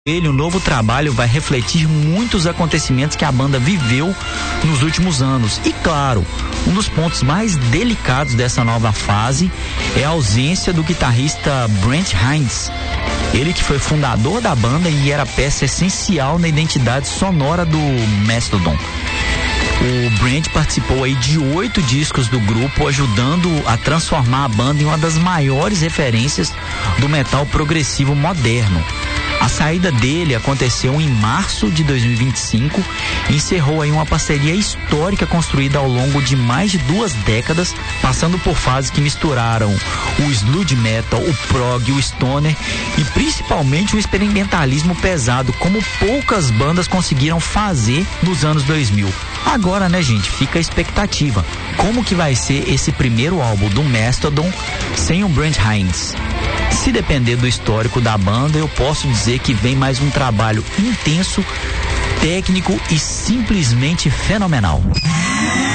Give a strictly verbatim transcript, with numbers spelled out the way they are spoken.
Ele, o novo trabalho vai refletir muitos acontecimentos que a banda viveu nos últimos anos. E claro, um dos pontos mais delicados dessa nova fase é a ausência do guitarrista Brent Hinds. Ele que foi fundador da banda e era peça essencial na identidade sonora do Mastodon. O Brent participou aí de oito discos do grupo, ajudando a transformar a banda em uma das maiores referências do metal progressivo moderno. A saída dele aconteceu em março de dois mil e vinte e cinco e encerrou aí uma parceria histórica construída ao longo de mais de duas décadas, passando por fases que misturaram o sludge metal, o prog, o stoner e principalmente o experimentalismo pesado, como poucas bandas conseguiram fazer nos anos dois mil. Agora, né, gente, fica a expectativa. Como que vai ser esse primeiro álbum do Mastodon sem o Brent Hinds? Se depender do histórico da banda, eu posso dizer que vem mais um trabalho intenso, técnico e simplesmente fenomenal.